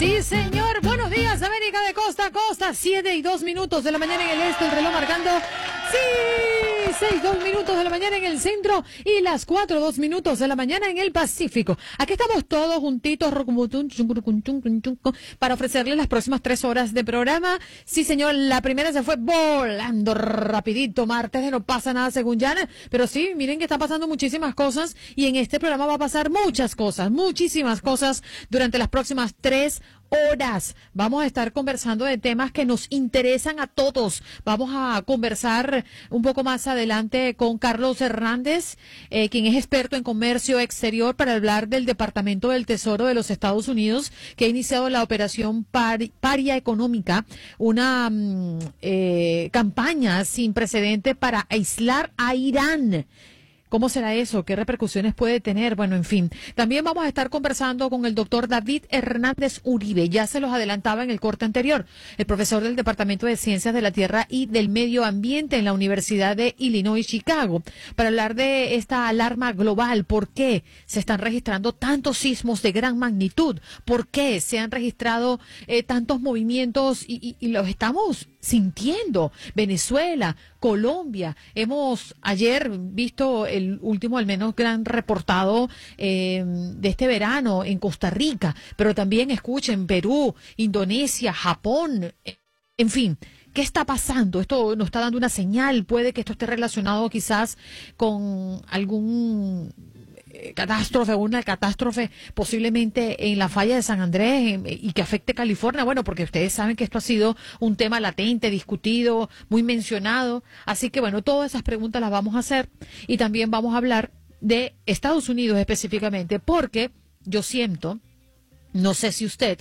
Sí, señor. Buenos días, América de costa a costa. 7:02 de la mañana en el este, el reloj marcando. Sí, 6:02 de la mañana en el centro y las 4:02 de la mañana en el Pacífico. Aquí estamos todos juntitos para ofrecerles las próximas 3 horas de programa. Sí, señor, la primera se fue volando rapidito. Martes de no pasa nada según Yana, pero sí, miren que están pasando muchísimas cosas y en este programa va a pasar muchas cosas, muchísimas cosas durante las próximas 3 horas. Vamos a estar conversando de temas que nos interesan a todos. Vamos a conversar un poco más adelante con Carlos Hernández, quien es experto en comercio exterior, para hablar del Departamento del Tesoro de los Estados Unidos, que ha iniciado la operación Paria Económica, una campaña sin precedente para aislar a Irán. ¿Cómo será eso? ¿Qué repercusiones puede tener? Bueno, en fin. También vamos a estar conversando con el doctor David Hernández Uribe. Ya se los adelantaba en el corte anterior. El profesor del Departamento de Ciencias de la Tierra y del Medio Ambiente en la Universidad de Illinois, Chicago, para hablar de esta alarma global. ¿Por qué se están registrando tantos sismos de gran magnitud? ¿Por qué se han registrado tantos movimientos y los estamos sintiendo? Venezuela, Colombia. Hemos ayer visto el último, al menos, gran reportado de este verano en Costa Rica, pero también escuchen Perú, Indonesia, Japón, en fin. ¿Qué está pasando? Esto nos está dando una señal. Puede que esto esté relacionado quizás con algún una catástrofe posiblemente en la falla de San Andrés y que afecte California. Bueno, porque ustedes saben que esto ha sido un tema latente, discutido, muy mencionado. Así que bueno, todas esas preguntas las vamos a hacer y también vamos a hablar de Estados Unidos específicamente, porque yo siento, no sé si usted,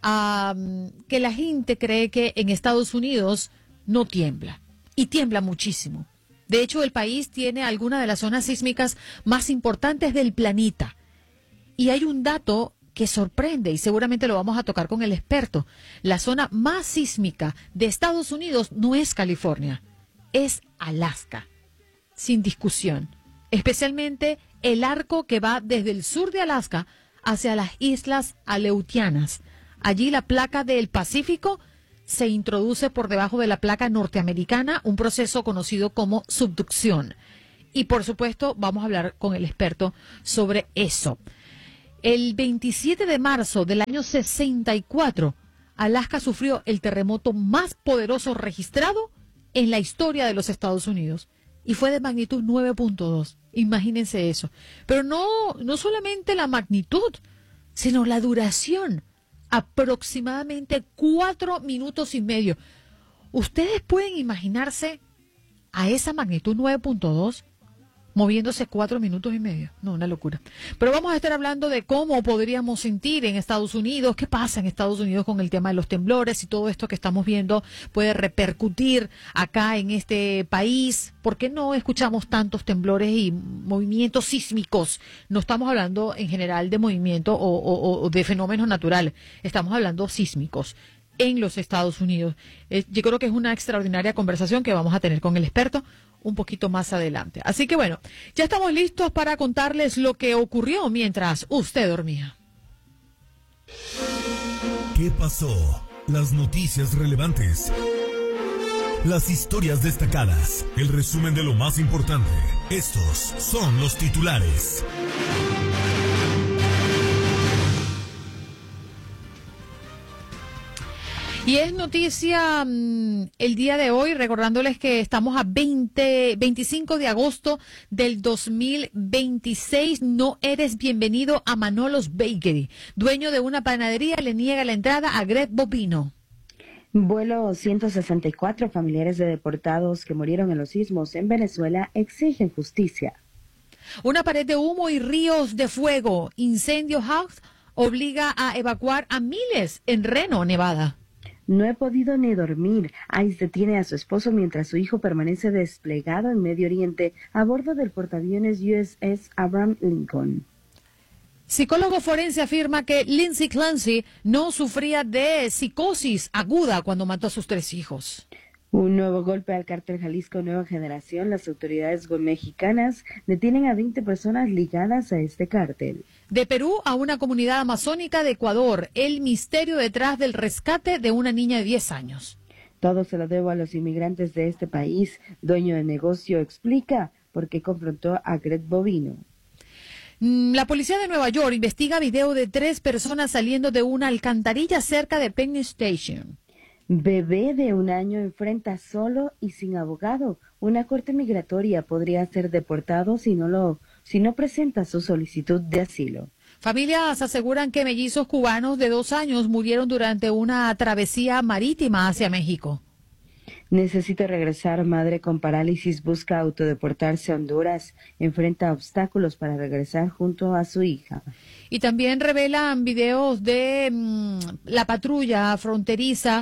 que la gente cree que en Estados Unidos no tiembla y tiembla muchísimo. De hecho, el país tiene algunas de las zonas sísmicas más importantes del planeta. Y hay un dato que sorprende y seguramente lo vamos a tocar con el experto. La zona más sísmica de Estados Unidos no es California, es Alaska, sin discusión. Especialmente el arco que va desde el sur de Alaska hacia las islas Aleutianas. Allí la placa del Pacífico se introduce por debajo de la placa norteamericana, un proceso conocido como subducción. Y por supuesto vamos a hablar con el experto sobre eso. El 27 de marzo del año 64, Alaska sufrió el terremoto más poderoso registrado en la historia de los Estados Unidos. Y fue de magnitud 9.2. Imagínense eso. Pero no solamente la magnitud, sino la duración. Aproximadamente 4 minutos y medio. ¿Ustedes pueden imaginarse a esa magnitud 9.2 moviéndose 4 minutos y medio? No, una locura. Pero vamos a estar hablando de cómo podríamos sentir en Estados Unidos, qué pasa en Estados Unidos con el tema de los temblores y todo esto que estamos viendo puede repercutir acá en este país. ¿Por qué no escuchamos tantos temblores y movimientos sísmicos? No estamos hablando en general de movimiento o de fenómenos naturales, estamos hablando sísmicos en los Estados Unidos. Yo creo que es una extraordinaria conversación que vamos a tener con el experto un poquito más adelante. Así que bueno, ya estamos listos para contarles lo que ocurrió mientras usted dormía. ¿Qué pasó? Las noticias relevantes, las historias destacadas, el resumen de lo más importante. Estos son los titulares. Y es noticia el día de hoy, recordándoles que estamos a 25 de agosto del 2026. No eres bienvenido a Manolos Bakery. Dueño de una panadería le niega la entrada a Greg Bovino. Vuelo 164, familiares de deportados que murieron en los sismos en Venezuela exigen justicia. Una pared de humo y ríos de fuego. Incendio House obliga a evacuar a miles en Reno, Nevada. No he podido ni dormir. ICE detiene a su esposo mientras su hijo permanece desplegado en Medio Oriente a bordo del portaaviones USS Abraham Lincoln. Psicólogo forense afirma que Lindsay Clancy no sufría de psicosis aguda cuando mató a sus 3 hijos. Un nuevo golpe al cártel Jalisco Nueva Generación. Las autoridades mexicanas detienen a 20 personas ligadas a este cártel. De Perú a una comunidad amazónica de Ecuador, el misterio detrás del rescate de una niña de 10 años. Todo se lo debo a los inmigrantes de este país. Dueño de negocio explica por qué confrontó a Greg Bovino. La policía de Nueva York investiga video de 3 personas saliendo de una alcantarilla cerca de Penn Station. Bebé de 1 año enfrenta solo y sin abogado. Una corte migratoria podría ser deportado si no presenta su solicitud de asilo. Familias aseguran que mellizos cubanos de 2 años murieron durante una travesía marítima hacia México. Necesita regresar. Madre con parálisis busca autodeportarse a Honduras. Enfrenta obstáculos para regresar junto a su hija. Y también revelan videos de la patrulla fronteriza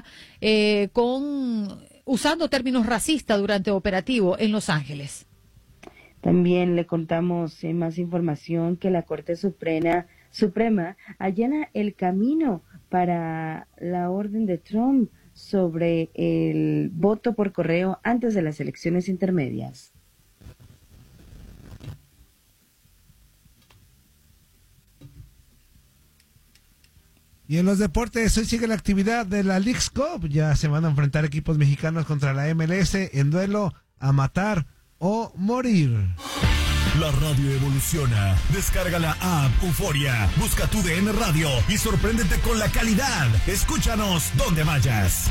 usando términos racistas durante operativo en Los Ángeles. También le contamos más información que la Corte Suprema allana el camino para la orden de Trump sobre el voto por correo antes de las elecciones intermedias. Y en los deportes, hoy sigue la actividad de la Leagues Cup. Ya se van a enfrentar equipos mexicanos contra la MLS en duelo a matar o morir. La radio evoluciona. Descarga la app Euforia. Busca tu DN Radio y sorpréndete con la calidad. Escúchanos donde vayas.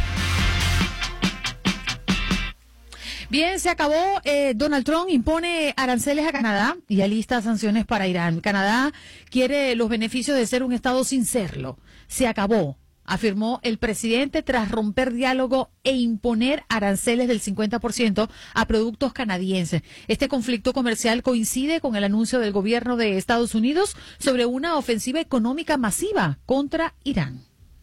Bien, se acabó. Donald Trump impone aranceles a Canadá y alista sanciones para Irán. Canadá quiere los beneficios de ser un Estado sin serlo. Se acabó, afirmó el presidente tras romper diálogo e imponer aranceles del 50% a productos canadienses. Este conflicto comercial coincide con el anuncio del gobierno de Estados Unidos sobre una ofensiva económica masiva contra Irán.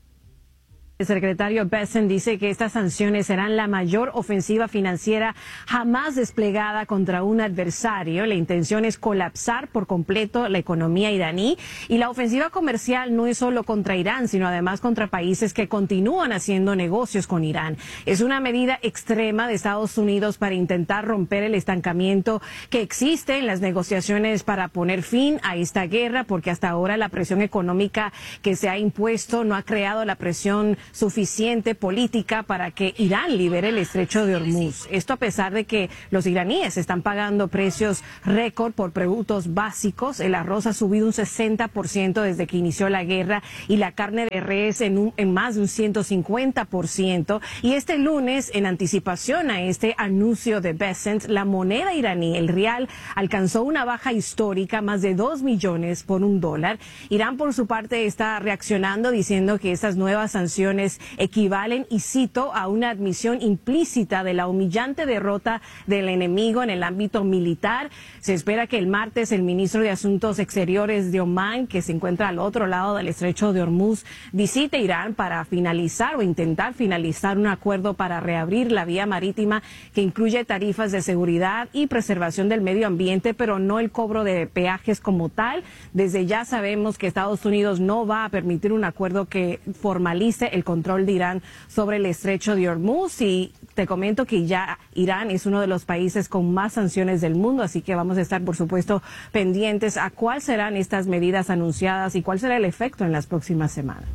El secretario Bessent dice que estas sanciones serán la mayor ofensiva financiera jamás desplegada contra un adversario. La intención es colapsar por completo la economía iraní, y la ofensiva comercial no es solo contra Irán, sino además contra países que continúan haciendo negocios con Irán. Es una medida extrema de Estados Unidos para intentar romper el estancamiento que existe en las negociaciones para poner fin a esta guerra, porque hasta ahora la presión económica que se ha impuesto no ha creado la presión suficiente política para que Irán libere el estrecho de Hormuz. Esto a pesar de que los iraníes están pagando precios récord por productos básicos. El arroz ha subido un 60% desde que inició la guerra y la carne de res en más de un 150%. Y este lunes, en anticipación a este anuncio de Bessent, la moneda iraní, el rial, alcanzó una baja histórica, más de 2 millones por $1. Irán, por su parte, está reaccionando diciendo que estas nuevas sanciones equivalen, y cito, a una admisión implícita de la humillante derrota del enemigo en el ámbito militar. Se espera que el martes el ministro de Asuntos Exteriores de Omán, que se encuentra al otro lado del estrecho de Hormuz, visite Irán para finalizar o intentar finalizar un acuerdo para reabrir la vía marítima que incluye tarifas de seguridad y preservación del medio ambiente, pero no el cobro de peajes como tal. Desde ya sabemos que Estados Unidos no va a permitir un acuerdo que formalice el control de Irán sobre el estrecho de Hormuz, y te comento que ya Irán es uno de los países con más sanciones del mundo, así que vamos a estar, por supuesto, pendientes a cuáles serán estas medidas anunciadas y cuál será el efecto en las próximas semanas.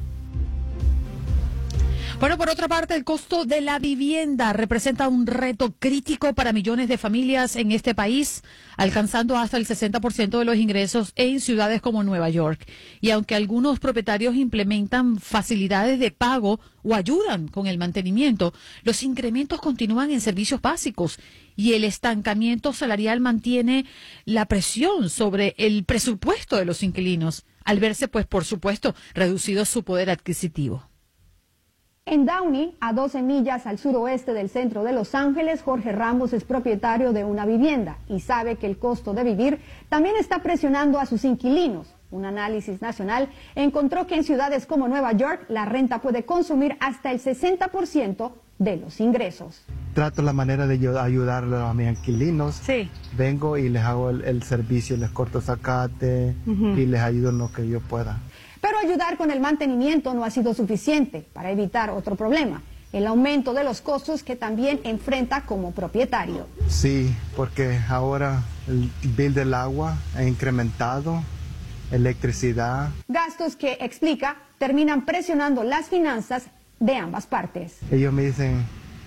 Bueno, por otra parte, el costo de la vivienda representa un reto crítico para millones de familias en este país, alcanzando hasta el 60% de los ingresos en ciudades como Nueva York. Y aunque algunos propietarios implementan facilidades de pago o ayudan con el mantenimiento, los incrementos continúan en servicios básicos, y el estancamiento salarial mantiene la presión sobre el presupuesto de los inquilinos, al verse, pues, por supuesto, reducido su poder adquisitivo. En Downey, a 12 millas al suroeste del centro de Los Ángeles, Jorge Ramos es propietario de una vivienda y sabe que el costo de vivir también está presionando a sus inquilinos. Un análisis nacional encontró que en ciudades como Nueva York la renta puede consumir hasta el 60% de los ingresos. Trato la manera de ayudar a mis inquilinos. Sí. Vengo y les hago el servicio, les corto zacate y les ayudo en lo que yo pueda. Pero ayudar con el mantenimiento no ha sido suficiente para evitar otro problema. el aumento de los costos que también enfrenta como propietario. Sí, porque ahora el bill del agua ha incrementado, electricidad. Gastos que, explica, terminan presionando las finanzas de ambas partes. Ellos me dicen,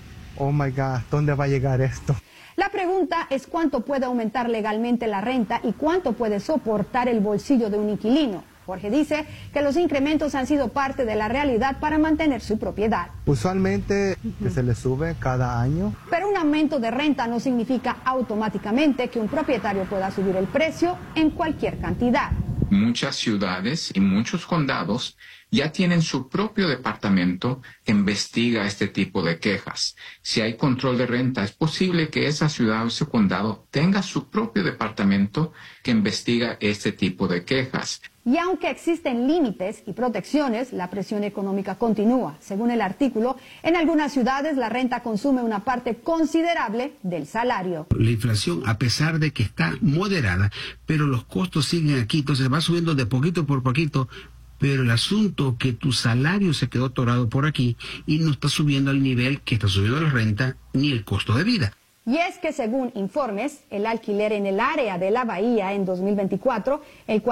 oh my God, ¿dónde va a llegar esto? La pregunta es cuánto puede aumentar legalmente la renta y cuánto puede soportar el bolsillo de un inquilino. Jorge dice que los incrementos han sido parte de la realidad para mantener su propiedad. Usualmente se le sube cada año. Pero un aumento de renta no significa automáticamente que un propietario pueda subir el precio en cualquier cantidad. Muchas ciudades y muchos condados ya tienen su propio departamento que investiga este tipo de quejas. Si hay control de renta, es posible que esa ciudad o ese condado tenga su propio departamento que investiga este tipo de quejas. Y aunque existen límites y protecciones, la presión económica continúa. Según el artículo, en algunas ciudades la renta consume una parte considerable del salario. La inflación, a pesar de que está moderada, pero los costos siguen aquí, entonces va subiendo de poquito por poquito, pero el asunto que tu salario se quedó atorado por aquí y no está subiendo al nivel que está subiendo la renta ni el costo de vida. Y es que según informes, el alquiler en el área de la Bahía en 2024, el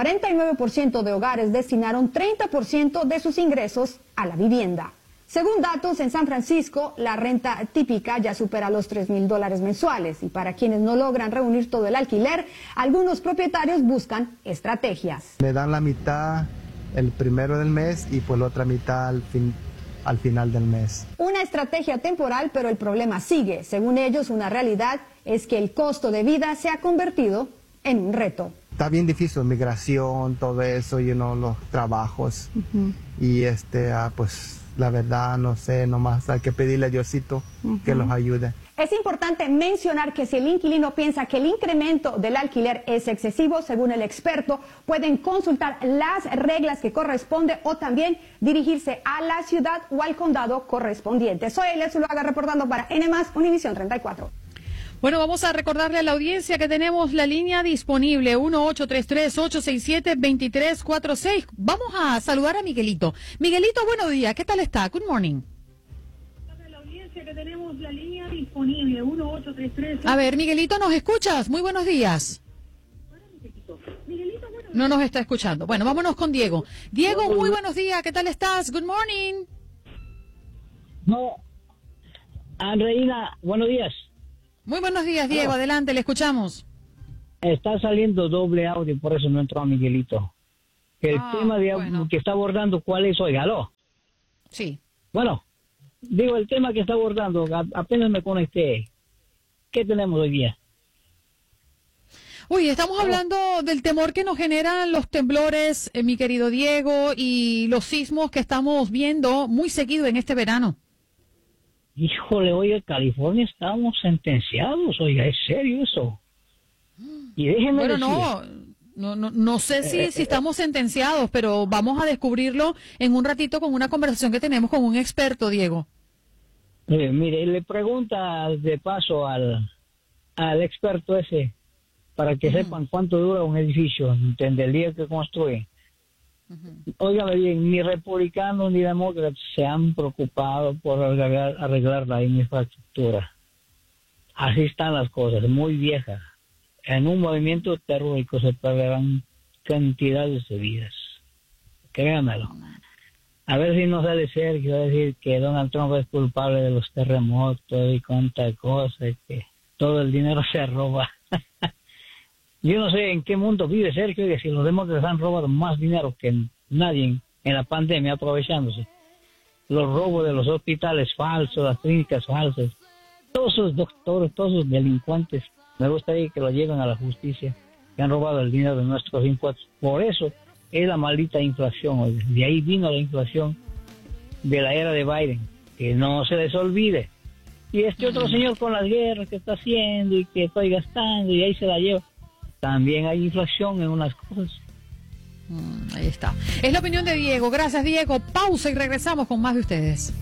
49% de hogares destinaron 30% de sus ingresos a la vivienda. Según datos, en San Francisco, la renta típica ya supera los $3,000 mensuales. Y para quienes no logran reunir todo el alquiler, algunos propietarios buscan estrategias. Me dan la mitad el primero del mes y pues la otra mitad al final del mes. Una estrategia temporal, pero el problema sigue. Según ellos, una realidad es que el costo de vida se ha convertido en un reto. Está bien difícil, migración, todo eso, los trabajos. Y pues la verdad, no sé, nomás hay que pedirle a Diosito que los ayude. Es importante mencionar que si el inquilino piensa que el incremento del alquiler es excesivo, según el experto, pueden consultar las reglas que corresponde o también dirigirse a la ciudad o al condado correspondiente. Soy Elia Zuluaga reportando para N+, Univisión 34. Bueno, vamos a recordarle a la audiencia que tenemos la línea disponible 1-833-867-2346. Vamos a saludar a Miguelito. Miguelito, buenos días. ¿Qué tal está? Good morning. Que tenemos la línea disponible 1-833. A ver, Miguelito, ¿nos escuchas? Muy buenos días. No nos está escuchando. Bueno, vámonos con Diego. Diego, muy buenos días. ¿Qué tal estás? Good morning. No, Andreina, buenos días. Muy buenos días, Diego. Adelante, le escuchamos. Está saliendo doble audio, por eso no entró a Miguelito. El tema que está abordando, ¿cuál es? Óigalo. Sí. Bueno. Digo, el tema que está abordando, apenas me conecté. ¿Qué tenemos hoy día? Uy, estamos hablando del temor que nos generan los temblores, mi querido Diego, y los sismos que estamos viendo muy seguido en este verano. Híjole, oiga, California estamos sentenciados, oiga, ¿es serio eso? Y déjenme decir... No sé si estamos sentenciados, pero vamos a descubrirlo en un ratito con una conversación que tenemos con un experto, Diego. Mire, le pregunta de paso al experto ese, para que sepan cuánto dura un edificio, desde el día que construyen. Óigame bien, ni republicanos ni demócratas se han preocupado por arreglar la infraestructura. Así están las cosas, muy viejas. En un movimiento terrorífico se perderán cantidades de vidas. Créanmelo. A ver si no sale Sergio a decir que Donald Trump es culpable de los terremotos y cuánta cosa, que todo el dinero se roba. Yo no sé en qué mundo vive Sergio, que si los demócratas han robado más dinero que nadie en la pandemia aprovechándose. Los robos de los hospitales falsos, las clínicas falsas, todos esos doctores, todos esos delincuentes, me gustaría que lo lleven a la justicia, que han robado el dinero de nuestros impuestos. Por eso es la maldita inflación. De ahí vino la inflación de la era de Biden, que no se les olvide. Y este otro señor con las guerras que está haciendo y que estoy gastando y ahí se la lleva. También hay inflación en unas cosas. Ahí está. Es la opinión de Diego. Gracias, Diego. Pausa y regresamos con más de ustedes.